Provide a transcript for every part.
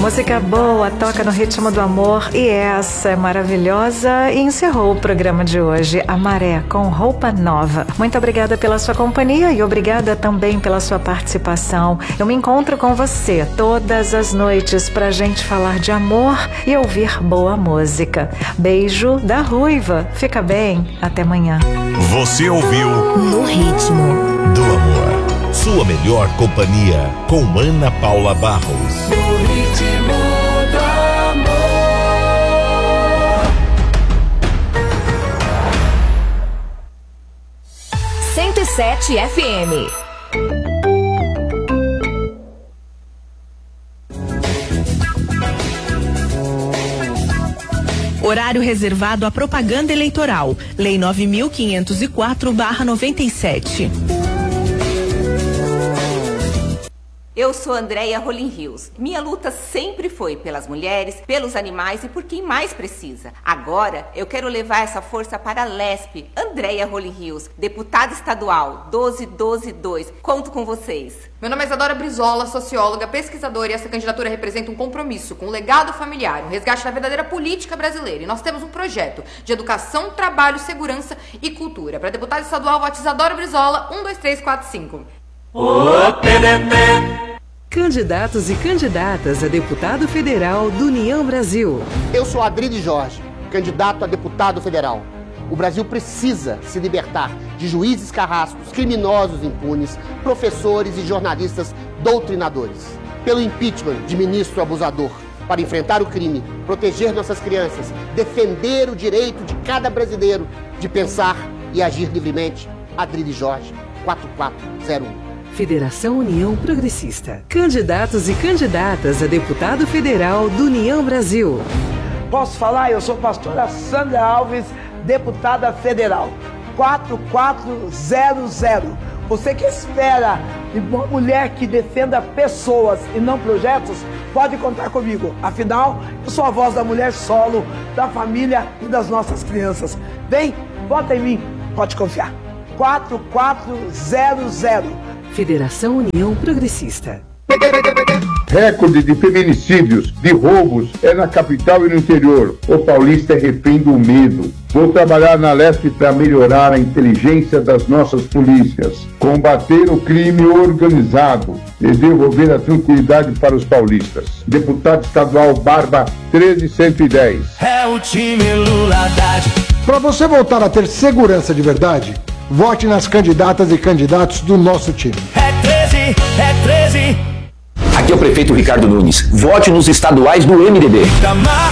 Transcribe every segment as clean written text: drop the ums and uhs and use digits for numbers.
Música boa, toca no ritmo do amor e essa é maravilhosa e encerrou o programa de hoje, A Maré com Roupa Nova. Muito obrigada pela sua companhia e obrigada também pela sua participação. Eu me encontro com você todas as noites pra gente falar de amor e ouvir boa música. Beijo da Ruiva. Fica bem, até amanhã. Você ouviu No Ritmo do Amor. Sua melhor companhia com Ana Paula Barros. No ritmo do amor. 107 FM. Horário reservado à propaganda eleitoral. Lei 9.504/97. Eu sou Andréia Rolim Rios. Minha luta sempre foi pelas mulheres, pelos animais e por quem mais precisa. Agora, eu quero levar essa força para a LESP. Andréia Rolim Rios, deputada estadual, 12122. Conto com vocês. Meu nome é Isadora Brizola, socióloga, pesquisadora, e essa candidatura representa um compromisso com o legado familiar, um resgate da verdadeira política brasileira. E nós temos um projeto de educação, trabalho, segurança e cultura. Para deputada estadual, vote Isadora Brizola, 12345. O PDT. Candidatos e candidatas a deputado federal do União Brasil. Eu sou Adriles Jorge, candidato a deputado federal. O Brasil precisa se libertar de juízes carrascos, criminosos impunes, professores e jornalistas doutrinadores. Pelo impeachment de ministro abusador, para enfrentar o crime, proteger nossas crianças, defender o direito de cada brasileiro de pensar e agir livremente. Adriles Jorge, 4401. Federação União Progressista. Candidatos e candidatas a deputado federal do União Brasil. Posso falar? Eu sou a pastora Sandra Alves, deputada federal. 4400. Você que espera uma mulher que defenda pessoas e não projetos, pode contar comigo. Afinal, eu sou a voz da mulher solo, da família e das nossas crianças. Vem, vota em mim. Pode confiar. 4400. Federação União Progressista. Recorde de feminicídios, de roubos, é na capital e no interior. O paulista é refém do medo. Vou trabalhar na Leste para melhorar a inteligência das nossas polícias, combater o crime organizado e devolver a tranquilidade para os paulistas. Deputado estadual Barba 13110. É o time Lula Haddad. Para você voltar a ter segurança de verdade, vote nas candidatas e candidatos do nosso time. É 13. Aqui é o prefeito Ricardo Nunes. Vote nos estaduais do MDB. Damar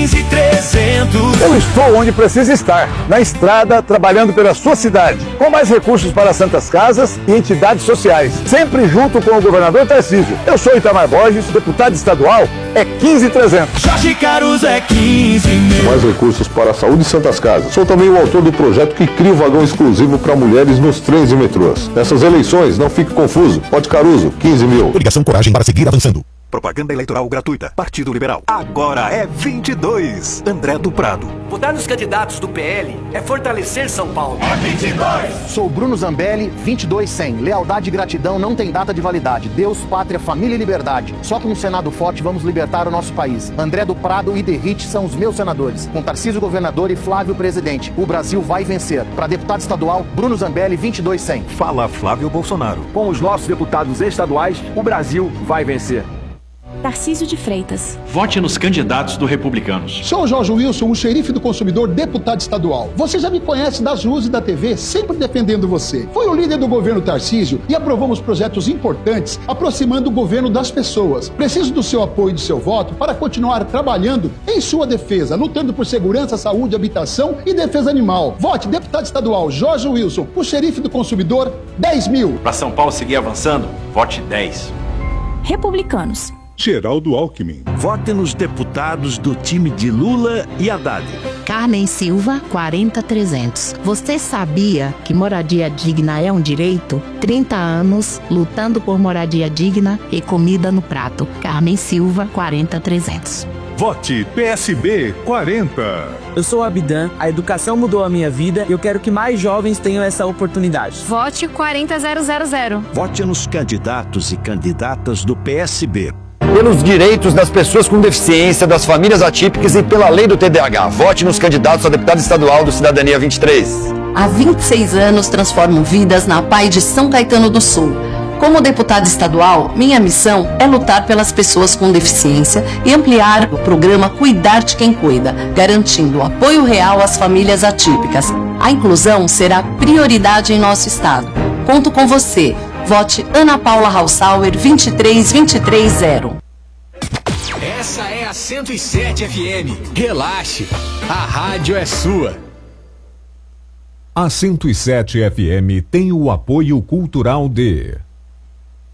15300. Eu estou onde preciso estar, na estrada, trabalhando pela sua cidade, com mais recursos para santas casas e entidades sociais, sempre junto com o governador Tarcísio. Eu sou Itamar Borges, deputado estadual, é 15300. Jorge Caruso é 15.000. Mais recursos para a saúde e santas casas. Sou também o autor do projeto que cria o vagão exclusivo para mulheres nos trens e metrôs. Nessas eleições, não fique confuso. Vote Caruso, 15.000. Ligação Coragem para seguir avançando. Propaganda eleitoral gratuita. Partido Liberal. Agora é 22. André do Prado. Votar nos candidatos do PL é fortalecer São Paulo. É 22. Sou Bruno Zambelli, 22100. Lealdade e gratidão não tem data de validade. Deus, pátria, família e liberdade. Só com um Senado forte vamos libertar o nosso país. André do Prado e Derrite são os meus senadores. Com Tarcísio governador e Flávio presidente. O Brasil vai vencer. Para deputado estadual, Bruno Zambelli, 22100. Fala Flávio Bolsonaro. Com os nossos deputados estaduais, o Brasil vai vencer. Tarcísio de Freitas. Vote nos candidatos do Republicanos. Sou Jorge Wilson, o xerife do consumidor, deputado estadual. Você já me conhece das ruas e da TV, sempre defendendo você. Fui o líder do governo Tarcísio e aprovamos projetos importantes, aproximando o governo das pessoas. Preciso do seu apoio e do seu voto para continuar trabalhando em sua defesa, lutando por segurança, saúde, habitação e defesa animal. Vote deputado estadual Jorge Wilson, o xerife do consumidor, 10.000. Para São Paulo seguir avançando, vote 10. Republicanos. Geraldo Alckmin. Vote nos deputados do time de Lula e Haddad. Carmen Silva, 40300. Você sabia que moradia digna é um direito? 30 anos lutando por moradia digna e comida no prato. Carmen Silva, 40300. Vote PSB 40. Eu sou Abdan, a educação mudou a minha vida e eu quero que mais jovens tenham essa oportunidade. Vote 40000. Vote nos candidatos e candidatas do PSB. pelos direitos das pessoas com deficiência, das famílias atípicas e pela lei do TDAH. Vote nos candidatos a deputado estadual do Cidadania 23. Há 26 anos transformo vidas na PAI de São Caetano do Sul. Como deputada estadual, minha missão é lutar pelas pessoas com deficiência e ampliar o programa Cuidar de Quem Cuida, garantindo apoio real às famílias atípicas. A inclusão será prioridade em nosso estado. Conto com você. Vote Ana Paula Hausauer 23230. Essa é a 107 FM. Relaxe, a rádio é sua. A 107 FM tem o apoio cultural de